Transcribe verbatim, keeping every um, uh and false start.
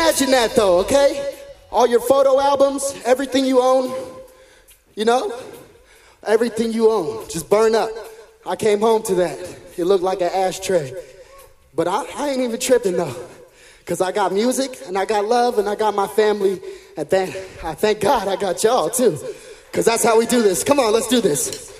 imagine that though, okay? All your photo albums, everything you own, you know, everything you own, just burn up. I came home to that. It looked like an ashtray. But I, I ain't even tripping though, because I got music and I got love and I got my family, and thank, I thank God I got y'all too, because that's how we do this. Come on, let's do this.